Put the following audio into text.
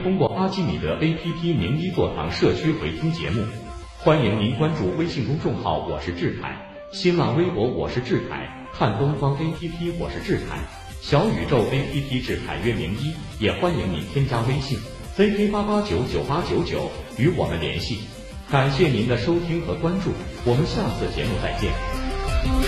通过阿基米德 APP 名医座堂社区回听节目。欢迎您关注微信公众号我是志凯，新浪微博我是志凯，看东方 APP 我是志凯，小宇宙 APP 志凯约名医，也欢迎您添加微信 ZK8899899与我们联系。感谢您的收听和关注，我们下次节目再见。